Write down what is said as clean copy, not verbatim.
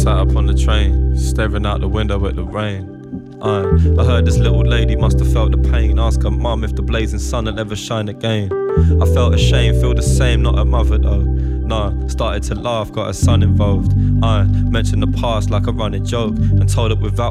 Sat up on the train, staring out the window at the rain. I heard this little lady must have felt the pain. Ask her mum if the blazing sun will ever shine again. I felt ashamed, feel the same, not her mother though. Nah, started to laugh, got her son involved. I mentioned the past like a running joke and told her without